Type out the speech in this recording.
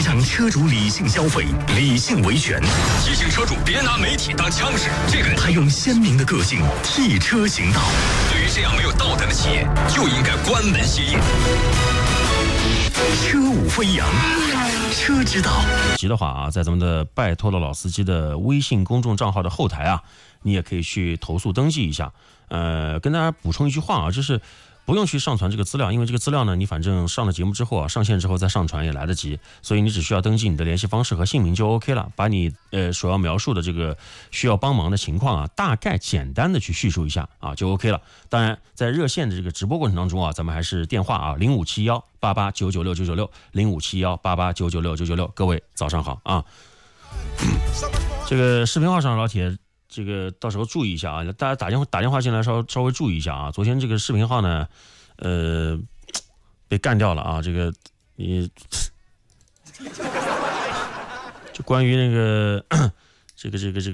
让车主理性消费，理性维权。 提醒车主别拿媒体当枪使。这个他用鲜明的个性替车行道。 对于这样没有道德的企业，就应该关门歇业。 车舞飞扬，车之道。 急的话啊，在咱们的拜托了老司机的微信公众账号的后台啊，你也可以去投诉登记一下。跟大家补充一句话啊，就是不用去上传这个资料，因为这个资料呢，你反正上了节目之后啊，上线之后再上传也来得及，所以你只需要登记你的联系方式和姓名就 OK 了，把你所要描述的这个需要帮忙的情况啊，大概简单的去叙述一下啊，就 OK 了。当然，在热线的这个直播过程当中啊，咱们还是电话啊，0571-88996-996，0571-88996-996，各位早上好啊。这个视频号上老铁。这个到时候注意一下啊，大家打电话进来稍微注意一下啊。昨天这个视频号呢，被干掉了啊。这个你就关于那个这个